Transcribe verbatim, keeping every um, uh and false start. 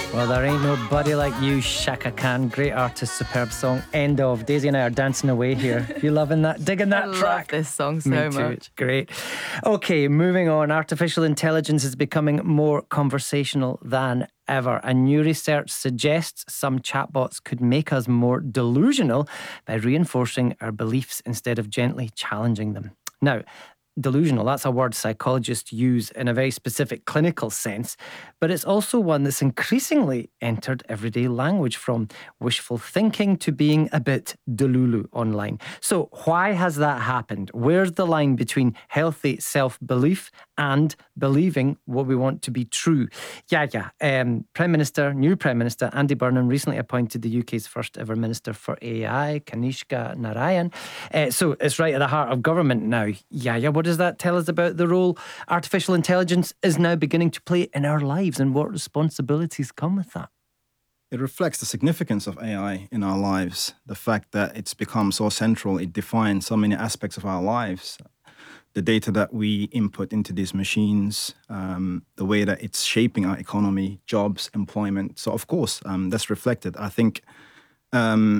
Well, there ain't nobody like you, Shaka Khan. Great artist, superb song. End of. Daisy and I are dancing away here. You loving that? Digging that I track? I love this song so Me too. much. It's great. Okay, moving on. Artificial intelligence is becoming more conversational than ever. And new research suggests some chatbots could make us more delusional by reinforcing our beliefs instead of gently challenging them. Now, delusional, that's a word psychologists use in a very specific clinical sense, but it's also one that's increasingly entered everyday language, from wishful thinking to being a bit delulu online. So why has that happened? Where's the line between healthy self-belief and believing what we want to be true? Yeah, yeah. Um, Prime Minister, new Prime Minister Andy Burnham recently appointed the U K's first ever Minister for A I, Kanishka Narayan. Uh, so it's right at the heart of government now. Yeah, yeah. What does that tell us about the role artificial intelligence is now beginning to play in our lives, and what responsibilities come with that? It reflects the significance of A I in our lives, the fact that it's become so central, it defines so many aspects of our lives. The data that we input into these machines, um, the way that it's shaping our economy, jobs, employment. So of course, um, that's reflected. I think um,